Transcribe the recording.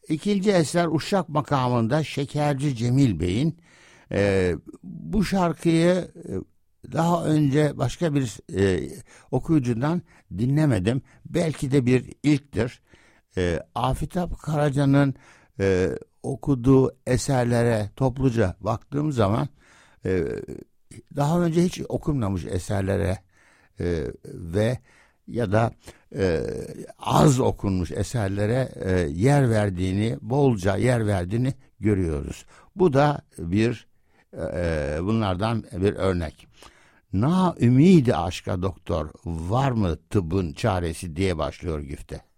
İkinci eser Uşak makamında Şekerci Cemil Bey'in. Bu şarkıyı daha önce başka bir okuyucudan dinlemedim. Belki de bir ilktir. Afitap Karaca'nın okuduğu eserlere topluca baktığım zaman daha önce hiç okunmamış eserlere ve ya da az okunmuş eserlere yer verdiğini, bolca yer verdiğini görüyoruz. Bu da bunlardan bir örnek. Na ümidi aşka doktor, var mı tıbbın çaresi diye başlıyor güfte.